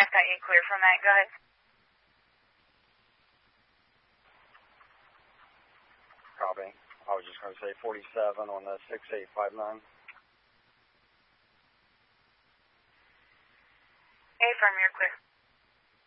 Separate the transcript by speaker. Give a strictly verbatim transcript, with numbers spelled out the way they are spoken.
Speaker 1: I've got you clear from that. Go ahead.
Speaker 2: Copy. I was just going to say forty-seven on the six eight five nine.
Speaker 1: A firm, you're clear.